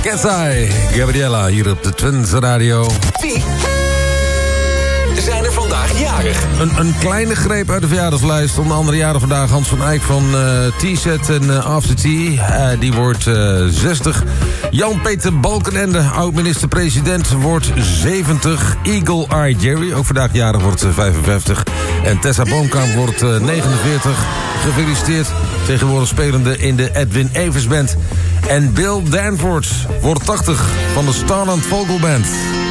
Cat's Eye, Gabriella, hier op de Twins Radio. Wie zijn er vandaag jarig? Een kleine greep uit de verjaardagslijst. Onder andere jaren vandaag Hans van Eyck van T-Set en After Tea. Die wordt 60. Jan-Peter Balkenende, oud-minister-president, wordt 70. Eagle Eye Jerry, ook vandaag jarig, wordt 55. En Tessa Boomkamp wordt 49. Gefeliciteerd. Tegenwoordig spelende in de Edwin Evers Band. En Bill Danforth wordt 80 van de Starland Vogelband.